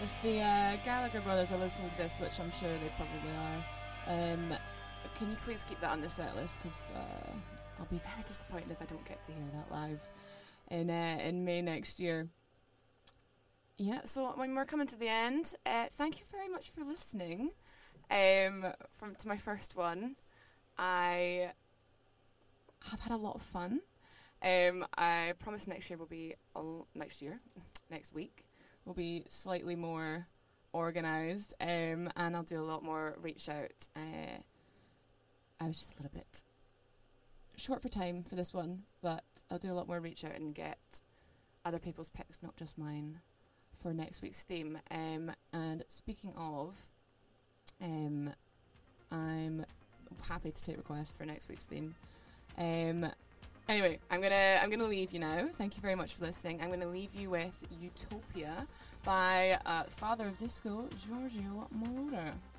If the Gallagher brothers are listening to this, which I'm sure they probably are, can you please keep that on the set list? Because I'll be very disappointed if I don't get to hear that live in May next year. Yeah, so when we're coming to the end, thank you very much for listening to my first one. I have had a lot of fun. I promise next week will be slightly more organised, and I'll do a lot more reach out. I was just a little bit short for time for this one, but I'll do a lot more reach out and get other people's picks, not just mine, for next week's theme. And speaking of, I'm happy to take requests for next week's theme. Anyway, I'm gonna leave you now. Thank you very much for listening. I'm gonna leave you with Utopia by father of disco, Giorgio Moroder.